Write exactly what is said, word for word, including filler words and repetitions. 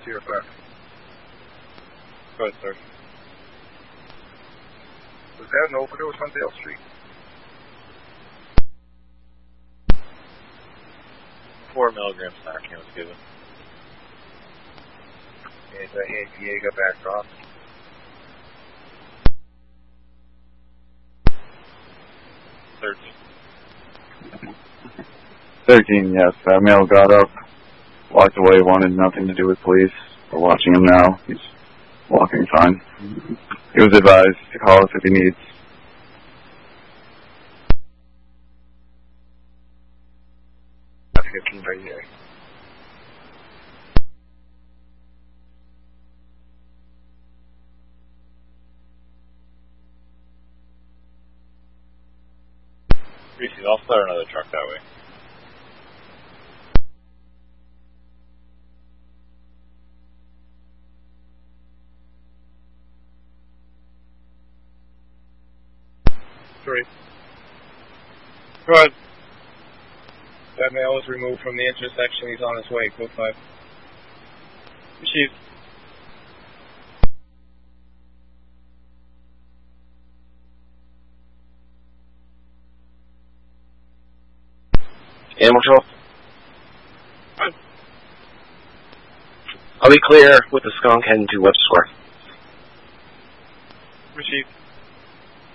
to your left. Go ahead, sir. Was that an overdose on Dale Street? Four milligrams Narcan was given. And uh, Antiega backed off. Thirteen. Thirteen, yes. That male got up, walked away, wanted nothing to do with police. We're watching him now. He's walking fine. He was advised to call us if he needs. fifteen right here. Reese's, I'll start another truck that way. Three. Go ahead. That male was removed from the intersection. He's on his way. Code five. Chief. Animal control. I'll be clear with the skunk heading to Webster Square. Chief.